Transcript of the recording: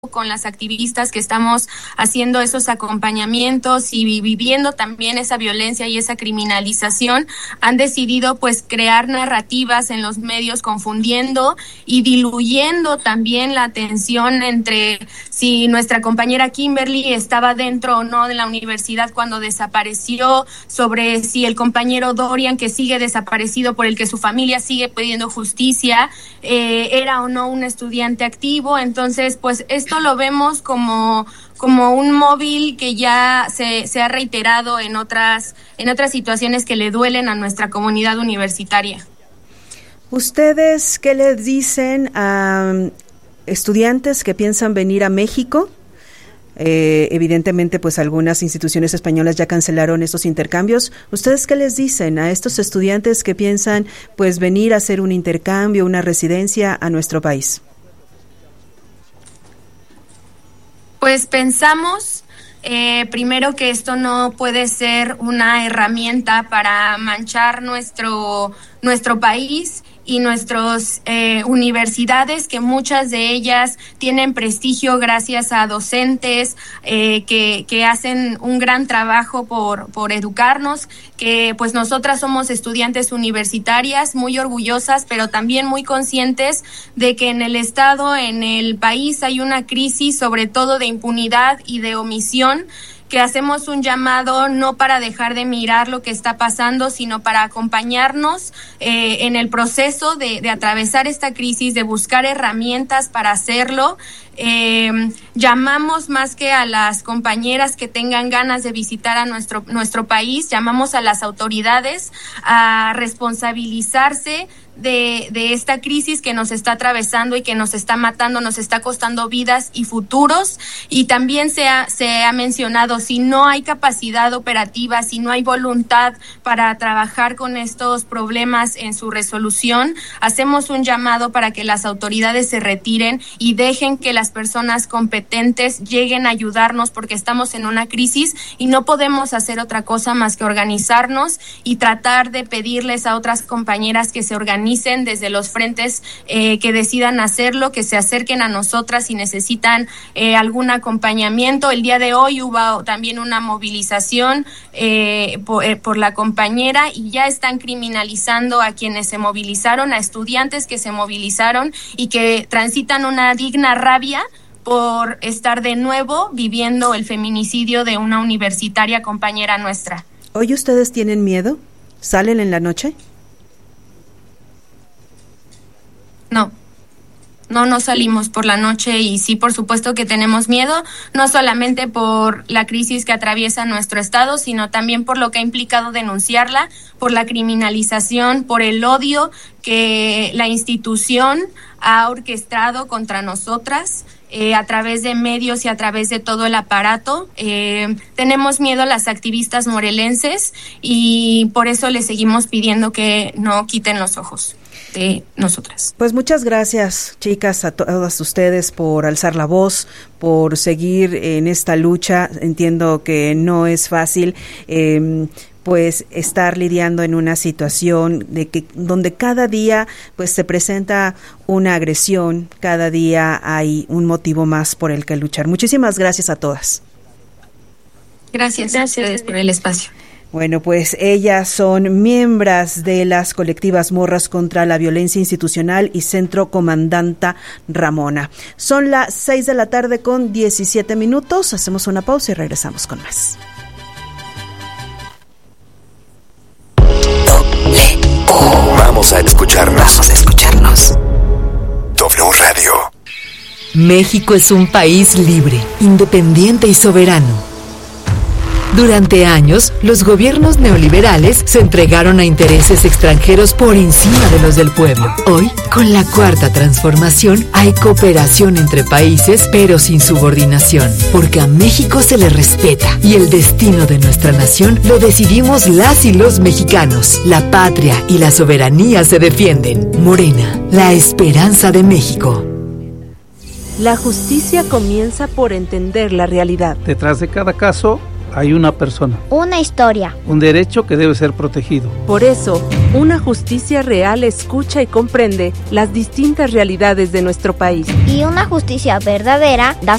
con las activistas que estamos haciendo esos acompañamientos y viviendo también esa violencia y esa criminalización, han decidido pues crear narrativas en los medios confundiendo y diluyendo también la atención entre si nuestra compañera Kimberly estaba dentro o no de la universidad cuando desapareció, sobre si el compañero Dorian, que sigue desaparecido, por el que su familia sigue pidiendo justicia, era o no un estudiante activo. Entonces pues esto lo vemos como un móvil que ya se ha reiterado en otras situaciones que le duelen a nuestra comunidad universitaria. ¿Ustedes qué les dicen a estudiantes que piensan venir a México? Evidentemente, pues algunas instituciones españolas ya cancelaron estos intercambios. ¿Ustedes qué les dicen a estos estudiantes que piensan pues venir a hacer un intercambio, una residencia a nuestro país? Pues pensamos primero que esto no puede ser una herramienta para manchar nuestro país y nuestras universidades, que muchas de ellas tienen prestigio gracias a docentes que hacen un gran trabajo por educarnos, que pues nosotras somos estudiantes universitarias muy orgullosas, pero también muy conscientes de que en el Estado, en el país, hay una crisis sobre todo de impunidad y de omisión, que hacemos un llamado no para dejar de mirar lo que está pasando, sino para acompañarnos en el proceso de atravesar esta crisis, de buscar herramientas para hacerlo. Llamamos más que a las compañeras que tengan ganas de visitar a nuestro país, llamamos a las autoridades a responsabilizarse de esta crisis que nos está atravesando y que nos está matando, nos está costando vidas y futuros. Y también se ha mencionado, si no hay capacidad operativa, si no hay voluntad para trabajar con estos problemas en su resolución, hacemos un llamado para que las autoridades se retiren y dejen que las personas competentes lleguen a ayudarnos, porque estamos en una crisis y no podemos hacer otra cosa más que organizarnos y tratar de pedirles a otras compañeras que se organicen desde los frentes que decidan hacerlo, que se acerquen a nosotras si necesitan algún acompañamiento. El día de hoy hubo también una movilización por la compañera, y ya están criminalizando a quienes se movilizaron, a estudiantes que se movilizaron y que transitan una digna rabia por estar de nuevo viviendo el feminicidio de una universitaria compañera nuestra. ¿Hoy ustedes tienen miedo? ¿Salen en la noche? No salimos por la noche, y sí, por supuesto que tenemos miedo, no solamente por la crisis que atraviesa nuestro estado, sino también por lo que ha implicado denunciarla, por la criminalización, por el odio que la institución ha orquestado contra nosotras a través de medios y a través de todo el aparato. Tenemos miedo a las activistas morelenses y por eso les seguimos pidiendo que no quiten los ojos de nosotras. Pues muchas gracias, chicas, a todas ustedes por alzar la voz, por seguir en esta lucha. Entiendo que no es fácil pues estar lidiando en una situación donde cada día pues se presenta una agresión, cada día hay un motivo más por el que luchar. Muchísimas gracias a todas. Gracias a ustedes por el espacio. Bueno, pues ellas son miembros de las colectivas Morras contra la Violencia Institucional y Centro Comandanta Ramona. Son las 6:17 p.m. Hacemos una pausa y regresamos con más. Vamos a escucharnos. W Radio. México es un país libre, independiente y soberano. Durante años, los gobiernos neoliberales se entregaron a intereses extranjeros por encima de los del pueblo. Hoy, con la Cuarta Transformación, hay cooperación entre países, pero sin subordinación, porque a México se le respeta y el destino de nuestra nación lo decidimos las y los mexicanos. La patria y la soberanía se defienden. Morena, la esperanza de México. La justicia comienza por entender la realidad. Detrás de cada caso hay una persona, una historia, un derecho que debe ser protegido. Por eso, una justicia real escucha y comprende las distintas realidades de nuestro país. y una justicia verdadera da